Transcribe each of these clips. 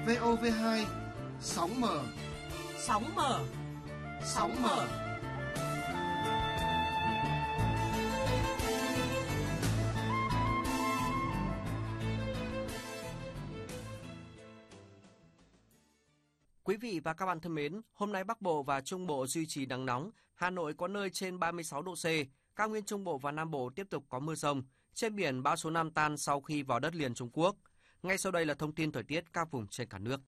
VOV2 sóng mở. Sóng mở. Sóng mở. Quý vị và các bạn thân mến, hôm nay Bắc Bộ và Trung Bộ duy trì nắng nóng, Hà Nội có nơi trên 36 độ C, các nguyên Trung Bộ và Nam Bộ tiếp tục có mưa rông. Trên biển, bão số 5 tan sau khi vào đất liền Trung Quốc. Ngay sau đây là thông tin thời tiết các vùng trên cả nước.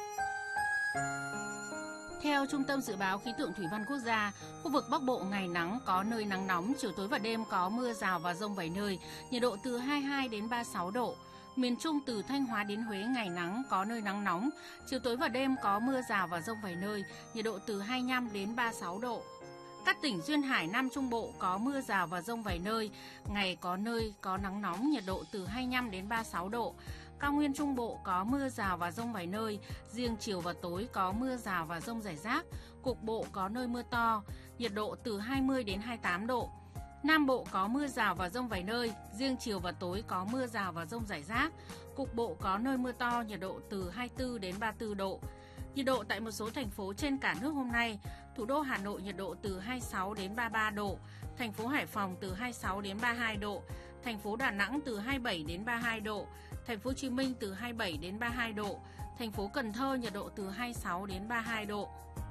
Theo Trung tâm Dự báo Khí tượng Thủy văn Quốc gia, khu vực Bắc Bộ ngày nắng, có nơi nắng nóng, chiều tối và đêm có mưa rào và dông vài nơi, nhiệt độ từ 22 đến 36 độ. Miền Trung từ Thanh Hóa đến Huế ngày nắng, có nơi nắng nóng, chiều tối và đêm có mưa rào và dông vài nơi, nhiệt độ từ 25 đến 36 độ. Các tỉnh duyên hải Nam Trung Bộ có mưa rào và dông vài nơi, ngày có nơi có nắng nóng, nhiệt độ từ 25 đến 36 độ. Cao nguyên Trung Bộ có mưa rào và dông vài nơi, riêng chiều và tối có mưa rào và dông rải rác, cục bộ có nơi mưa to, nhiệt độ từ 20 đến 28 độ. Nam Bộ có mưa rào và dông vài nơi, riêng chiều và tối có mưa rào và dông rải rác, cục bộ có nơi mưa to, nhiệt độ từ 24 đến 34 độ. Nhiệt độ tại một số thành phố trên cả nước hôm nay: thủ đô Hà Nội nhiệt độ từ 26 đến 33 độ, thành phố Hải Phòng từ 26 đến 32 độ, thành phố Đà Nẵng từ 27 đến 32 độ, thành phố Hồ Chí Minh từ 27 đến 32 độ, thành phố Cần Thơ nhiệt độ từ 26 đến 32 độ.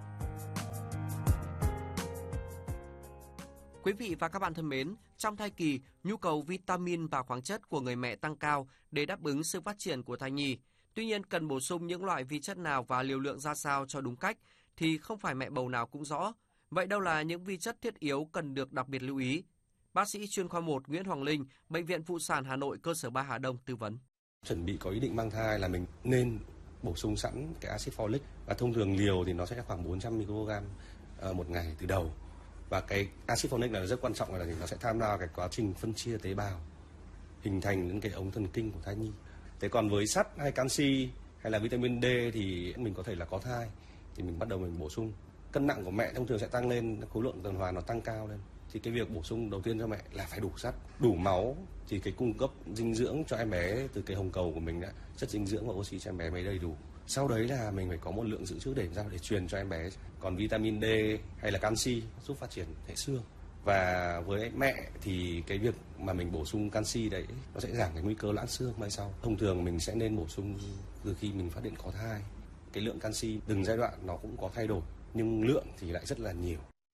Quý vị và các bạn thân mến, trong thai kỳ, nhu cầu vitamin và khoáng chất của người mẹ tăng cao để đáp ứng sự phát triển của thai nhi. Tuy nhiên, cần bổ sung những loại vi chất nào và liều lượng ra sao cho đúng cách thì không phải mẹ bầu nào cũng rõ. Vậy đâu là những vi chất thiết yếu cần được đặc biệt lưu ý? Bác sĩ chuyên khoa 1 Nguyễn Hoàng Linh, Bệnh viện Phụ sản Hà Nội cơ sở 3 Hà Đông tư vấn. Chuẩn bị có ý định mang thai là mình nên bổ sung sẵn cái axit folic, và thông thường liều thì nó sẽ khoảng 400 microgram một ngày từ đầu. Và cái axit folic là rất quan trọng, là nó sẽ tham gia cái quá trình phân chia tế bào, hình thành những cái ống thần kinh của thai nhi. Thế còn với sắt hay canxi hay là vitamin D thì mình có thể là có thai thì mình bắt đầu mình bổ sung. Cân nặng của mẹ thông thường sẽ tăng lên, khối lượng tuần hoàn nó tăng cao lên. Thì cái việc bổ sung đầu tiên cho mẹ là phải đủ sắt, đủ máu, thì cái cung cấp dinh dưỡng cho em bé từ cái hồng cầu của mình đã, chất dinh dưỡng và oxy cho em bé mới đầy đủ. Sau đấy là mình phải có một lượng dự trữ để làm sao để truyền cho em bé. Còn vitamin D hay là canxi giúp phát triển hệ xương. Và với mẹ thì cái việc mà mình bổ sung canxi đấy nó sẽ giảm cái nguy cơ loãng xương mai sau. Thông thường mình sẽ nên bổ sung từ khi mình phát hiện có thai. Cái lượng canxi từng giai đoạn nó cũng có thay đổi, nhưng lượng thì lại rất là nhiều.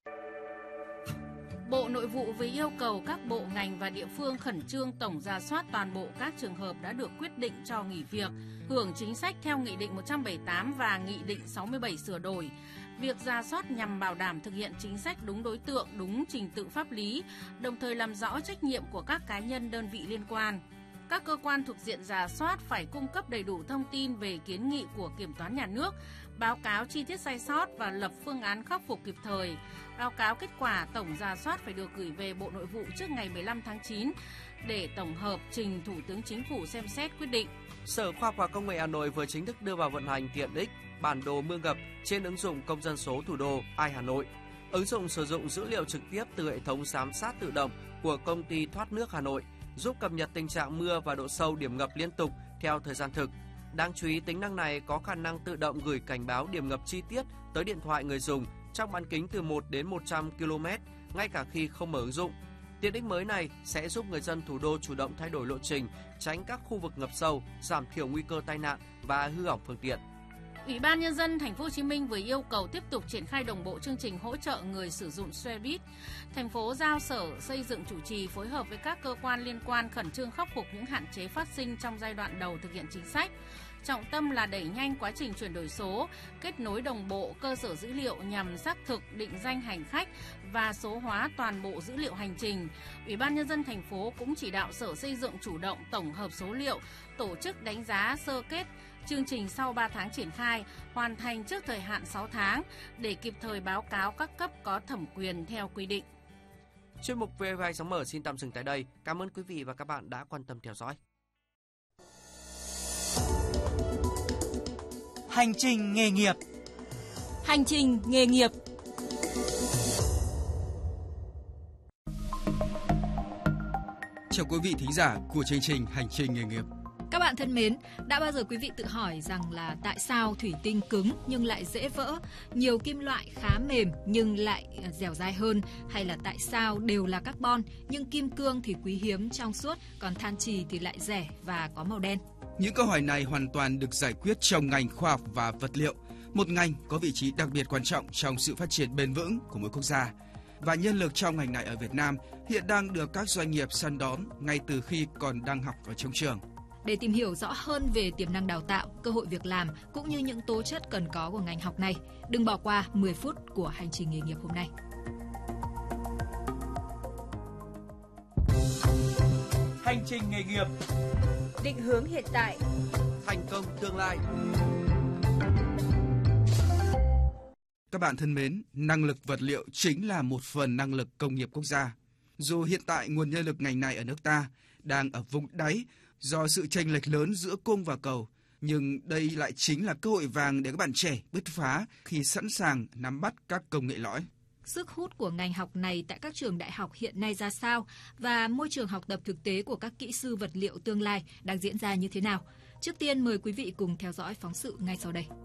Bộ Nội vụ vừa yêu cầu các bộ ngành và địa phương khẩn trương tổng rà soát toàn bộ các trường hợp đã được quyết định cho nghỉ việc, hưởng chính sách theo Nghị định 178 và Nghị định 67 sửa đổi. Việc rà soát nhằm bảo đảm thực hiện chính sách đúng đối tượng, đúng trình tự pháp lý, đồng thời làm rõ trách nhiệm của các cá nhân đơn vị liên quan. Các cơ quan thuộc diện rà soát phải cung cấp đầy đủ thông tin về kiến nghị của Kiểm toán Nhà nước, báo cáo chi tiết sai sót và lập phương án khắc phục kịp thời. Báo cáo kết quả tổng rà soát phải được gửi về Bộ Nội vụ trước ngày 15 tháng 9 để tổng hợp trình Thủ tướng Chính phủ xem xét quyết định. Sở Khoa học và Công nghệ Hà Nội vừa chính thức đưa vào vận hành tiện ích bản đồ mưa ngập trên ứng dụng Công dân số thủ đô iHanoI. Ứng dụng sử dụng dữ liệu trực tiếp từ hệ thống giám sát tự động của Công ty Thoát nước Hà Nội, giúp cập nhật tình trạng mưa và độ sâu điểm ngập liên tục theo thời gian thực. Đáng chú ý, tính năng này có khả năng tự động gửi cảnh báo điểm ngập chi tiết tới điện thoại người dùng trong bán kính từ 1 đến 100 km, ngay cả khi không mở ứng dụng. Tiện ích mới này sẽ giúp người dân thủ đô chủ động thay đổi lộ trình, tránh các khu vực ngập sâu, giảm thiểu nguy cơ tai nạn và hư hỏng phương tiện. Ủy ban Nhân dân Thành phố Hồ Chí Minh vừa yêu cầu tiếp tục triển khai đồng bộ chương trình hỗ trợ người sử dụng xe buýt. Thành phố giao Sở Xây dựng chủ trì phối hợp với các cơ quan liên quan khẩn trương khắc phục những hạn chế phát sinh trong giai đoạn đầu thực hiện chính sách. Trọng tâm là đẩy nhanh quá trình chuyển đổi số, kết nối đồng bộ cơ sở dữ liệu nhằm xác thực định danh hành khách và số hóa toàn bộ dữ liệu hành trình. Ủy ban Nhân dân thành phố cũng chỉ đạo Sở Xây dựng chủ động tổng hợp số liệu, tổ chức đánh giá sơ kết chương trình sau 3 tháng triển khai, hoàn thành trước thời hạn 6 tháng để kịp thời báo cáo các cấp có thẩm quyền theo quy định. Chuyên mục VOV2 sóng mở xin tạm dừng tại đây. Cảm ơn quý vị và các bạn đã quan tâm theo dõi. Hành trình nghề nghiệp. Hành trình nghề nghiệp. Chào quý vị thính giả của chương trình Hành trình nghề nghiệp. Các bạn Các bạn thân mến, đã bao giờ quý vị tự hỏi rằng là tại sao thủy tinh cứng nhưng lại dễ vỡ, nhiều kim loại khá mềm nhưng lại dẻo dai hơn, hay là tại sao đều là carbon nhưng kim cương thì quý hiếm trong suốt, còn than chì thì lại rẻ và có màu đen? Những câu hỏi này hoàn toàn được giải quyết trong ngành khoa học và vật liệu, một ngành có vị trí đặc biệt quan trọng trong sự phát triển bền vững của mỗi quốc gia. Và nhân lực trong ngành này ở Việt Nam hiện đang được các doanh nghiệp săn đón ngay từ khi còn đang học ở trong trường. Để tìm hiểu rõ hơn về tiềm năng đào tạo, cơ hội việc làm cũng như những tố chất cần có của ngành học này, đừng bỏ qua 10 phút của hành trình nghề nghiệp hôm nay. Hành trình nghề nghiệp, Định hướng hiện tại, Thành công tương lai. Các bạn thân mến, năng lực vật liệu chính là một phần năng lực công nghiệp quốc gia. Dù hiện tại nguồn nhân lực ngành này ở nước ta đang ở vùng đáy do sự chênh lệch lớn giữa cung và cầu, nhưng đây lại chính là cơ hội vàng để các bạn trẻ bứt phá khi sẵn sàng nắm bắt các công nghệ lõi. Sức hút của ngành học này tại các trường đại học hiện nay ra sao và môi trường học tập thực tế của các kỹ sư vật liệu tương lai đang diễn ra như thế nào? Trước tiên mời quý vị cùng theo dõi phóng sự ngay sau đây.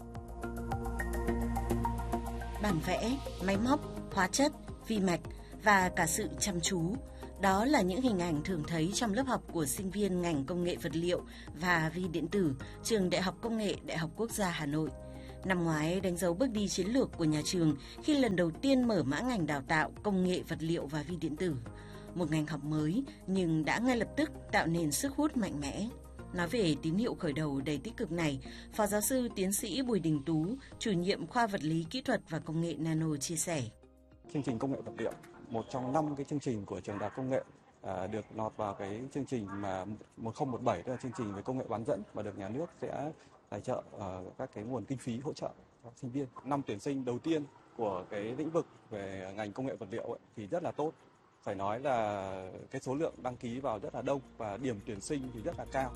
Bản vẽ, máy móc, hóa chất, vi mạch và cả sự chăm chú. Đó là những hình ảnh thường thấy trong lớp học của sinh viên ngành công nghệ vật liệu và vi điện tử, trường Đại học Công nghệ Đại học Quốc gia Hà Nội. Năm ngoái đánh dấu bước đi chiến lược của nhà trường khi lần đầu tiên mở mã ngành đào tạo công nghệ vật liệu và vi điện tử. Một ngành học mới nhưng đã ngay lập tức tạo nên sức hút mạnh mẽ. Nói về tín hiệu khởi đầu đầy tích cực này, Phó giáo sư tiến sĩ Bùi Đình Tú, chủ nhiệm khoa vật lý kỹ thuật và công nghệ nano chia sẻ. Chương trình công nghệ vật liệu, một trong 5 cái chương trình của trường Đại học Công nghệ được lọt vào cái chương trình mà 1017, tức là chương trình về công nghệ bán dẫn và được nhà nước sẽ tài trợ các cái nguồn kinh phí hỗ trợ cho sinh viên. Năm tuyển sinh đầu tiên của cái lĩnh vực về ngành công nghệ vật liệu thì rất là tốt. Phải nói là cái số lượng đăng ký vào rất là đông và điểm tuyển sinh thì rất là cao.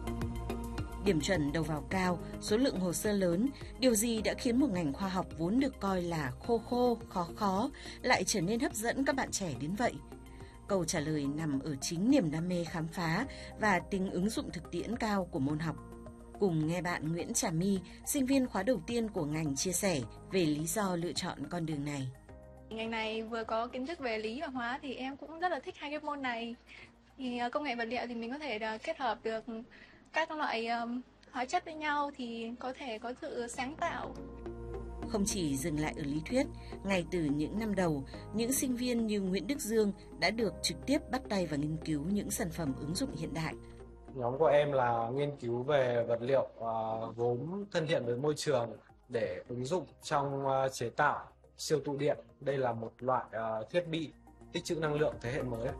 Điểm chuẩn đầu vào cao, số lượng hồ sơ lớn, điều gì đã khiến một ngành khoa học vốn được coi là khô, khó lại trở nên hấp dẫn các bạn trẻ đến vậy? Câu trả lời nằm ở chính niềm đam mê khám phá và tính ứng dụng thực tiễn cao của môn học. Cùng nghe bạn Nguyễn Trà My, sinh viên khóa đầu tiên của ngành chia sẻ về lý do lựa chọn con đường này. Ngành này vừa có kiến thức về lý và hóa thì em cũng rất là thích hai cái môn này. Thì công nghệ vật liệu thì mình có thể kết hợp được các loại hóa chất với nhau thì có thể có sự sáng tạo. Không chỉ dừng lại ở lý thuyết, ngay từ những năm đầu, những sinh viên như Nguyễn Đức Dương đã được trực tiếp bắt tay vào nghiên cứu những sản phẩm ứng dụng hiện đại. Nhóm của em là nghiên cứu về vật liệu gốm thân thiện với môi trường để ứng dụng trong chế tạo siêu tụ điện. Đây là một loại thiết bị tích trữ năng lượng thế hệ mới.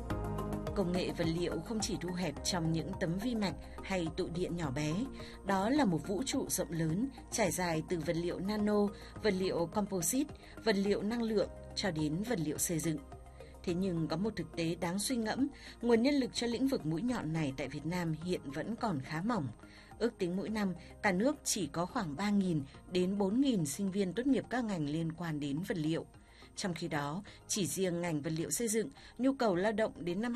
Công nghệ vật liệu không chỉ thu hẹp trong những tấm vi mạch hay tụ điện nhỏ bé. Đó là một vũ trụ rộng lớn, trải dài từ vật liệu nano, vật liệu composite, vật liệu năng lượng cho đến vật liệu xây dựng. Thế nhưng có một thực tế đáng suy ngẫm, nguồn nhân lực cho lĩnh vực mũi nhọn này tại Việt Nam hiện vẫn còn khá mỏng. Ước tính mỗi năm, cả nước chỉ có khoảng 3.000 đến 4.000 sinh viên tốt nghiệp các ngành liên quan đến vật liệu. Trong khi đó, chỉ riêng ngành vật liệu xây dựng, nhu cầu lao động đến năm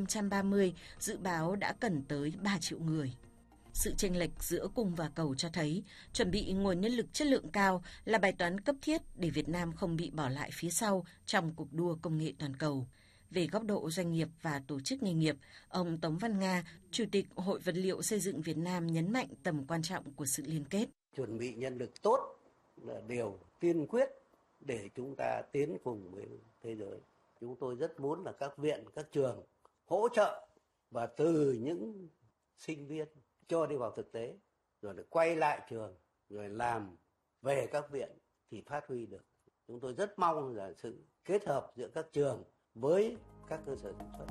2030 dự báo đã cần tới 3 triệu người. Sự chênh lệch giữa cung và cầu cho thấy chuẩn bị nguồn nhân lực chất lượng cao là bài toán cấp thiết để Việt Nam không bị bỏ lại phía sau trong cuộc đua công nghệ toàn cầu. Về góc độ doanh nghiệp và tổ chức nghề nghiệp, ông Tống Văn Nga, Chủ tịch Hội Vật liệu Xây dựng Việt Nam nhấn mạnh tầm quan trọng của sự liên kết. Chuẩn bị nhân lực tốt là điều tiên quyết để chúng ta tiến cùng với thế giới. Chúng tôi rất muốn là các viện, các trường hỗ trợ và từ những sinh viên cho đi vào thực tế, rồi để quay lại trường, rồi làm về các viện thì phát huy được. Chúng tôi rất mong là sự kết hợp giữa các trường với các cơ sở sản xuất.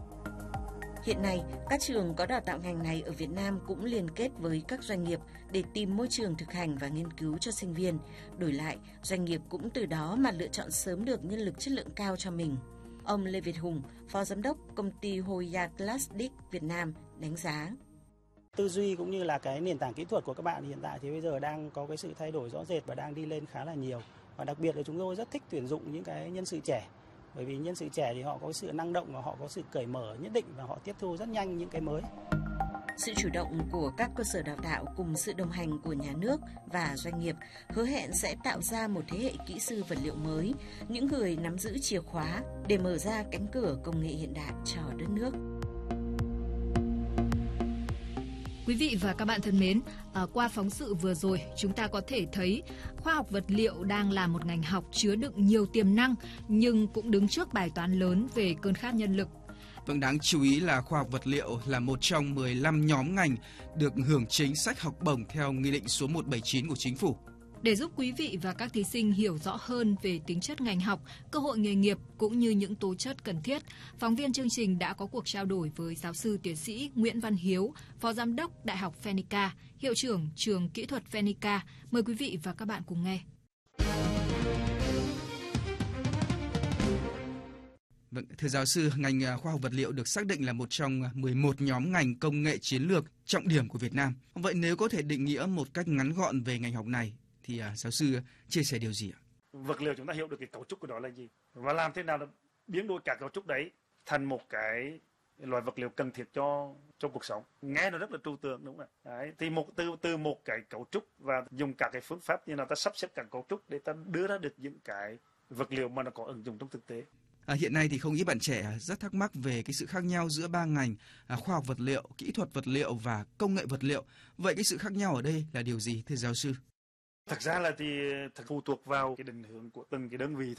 Hiện nay, các trường có đào tạo ngành này ở Việt Nam cũng liên kết với các doanh nghiệp để tìm môi trường thực hành và nghiên cứu cho sinh viên. Đổi lại, doanh nghiệp cũng từ đó mà lựa chọn sớm được nhân lực chất lượng cao cho mình. Ông Lê Việt Hùng, Phó Giám đốc Công ty Hoya Plastic Việt Nam đánh giá. Tư duy cũng như là cái nền tảng kỹ thuật của các bạn hiện tại thì bây giờ đang có cái sự thay đổi rõ rệt và đang đi lên khá là nhiều. Và đặc biệt là chúng tôi rất thích tuyển dụng những cái nhân sự trẻ. Bởi vì nhân sự trẻ thì họ có sự năng động và họ có sự cởi mở nhất định và họ tiếp thu rất nhanh những cái mới. Sự chủ động của các cơ sở đào tạo cùng sự đồng hành của nhà nước và doanh nghiệp hứa hẹn sẽ tạo ra một thế hệ kỹ sư vật liệu mới, những người nắm giữ chìa khóa để mở ra cánh cửa công nghệ hiện đại cho đất nước. Quý vị và các bạn thân mến, qua phóng sự vừa rồi, chúng ta có thể thấy khoa học vật liệu đang là một ngành học chứa đựng nhiều tiềm năng nhưng cũng đứng trước bài toán lớn về cơn khát nhân lực. Vâng, đáng chú ý là khoa học vật liệu là một trong 15 nhóm ngành được hưởng chính sách học bổng theo Nghị định số 179 của Chính phủ. Để giúp quý vị và các thí sinh hiểu rõ hơn về tính chất ngành học, cơ hội nghề nghiệp cũng như những tố chất cần thiết, phóng viên chương trình đã có cuộc trao đổi với giáo sư tiến sĩ Nguyễn Văn Hiếu, Phó Giám đốc Đại học Phenica, Hiệu trưởng Trường Kỹ thuật Phenica. Mời quý vị và các bạn cùng nghe. Vâng, thưa giáo sư, ngành khoa học vật liệu được xác định là một trong 11 nhóm ngành công nghệ chiến lược trọng điểm của Việt Nam. Vậy nếu có thể định nghĩa một cách ngắn gọn về ngành học này, thì giáo sư chia sẻ điều gì ạ? Vật liệu chúng ta hiểu được cái cấu trúc của nó là gì và làm thế nào để biến đổi cả cấu trúc đấy thành một cái loại vật liệu cần thiết cho cuộc sống. Nghe nó rất là trừu tượng, đúng không ạ? Đấy, thì từ một cái cấu trúc và dùng cả cái phương pháp như là ta sắp xếp cả cấu trúc để ta đưa ra được những cái vật liệu mà nó có ứng dụng trong thực tế. Hiện nay thì không ít bạn trẻ rất thắc mắc về cái sự khác nhau giữa ba ngành khoa học vật liệu, kỹ thuật vật liệu và công nghệ vật liệu. Vậy cái sự khác nhau ở đây là điều gì, thưa giáo sư? Thật ra là thì phụ thuộc vào cái định hướng của từng cái đơn vị.